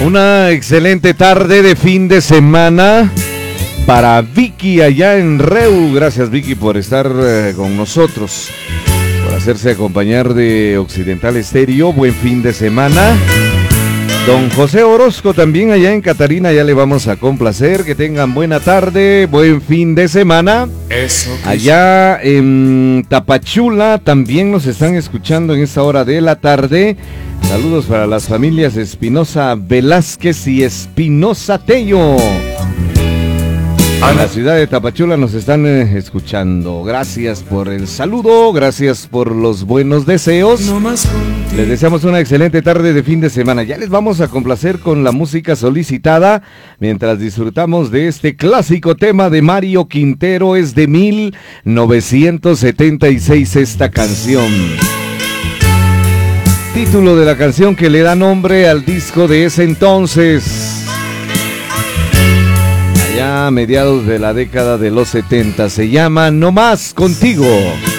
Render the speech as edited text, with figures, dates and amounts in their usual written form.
Una excelente tarde de fin de semana para Vicky allá en Reu. Gracias, Vicky, por estar con nosotros, por hacerse acompañar de Occidental Estéreo. Buen fin de semana. Don José Orozco también allá en Catarina, ya le vamos a complacer. Que tengan buena tarde, buen fin de semana. Allá en Tapachula también nos están escuchando en esta hora de la tarde. Saludos para las familias Espinosa Velázquez y Espinosa Tello. En la ciudad de Tapachula nos están escuchando. Gracias por el saludo, gracias por los buenos deseos. Les deseamos una excelente tarde de fin de semana. Ya les vamos a complacer con la música solicitada mientras disfrutamos de este clásico tema de Mario Quintero. Es de 1976 esta canción. Título de la canción que le da nombre al disco de ese entonces. Ya a mediados de la década de los 70, se llama No Más Contigo.